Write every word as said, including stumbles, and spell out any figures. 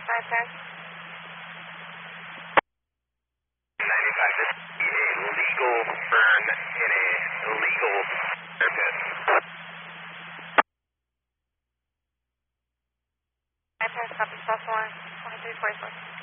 five ten. ninety-five, this is a legal burn in a illegal air pit. five ten, copy, plus one, twenty-three forty-four.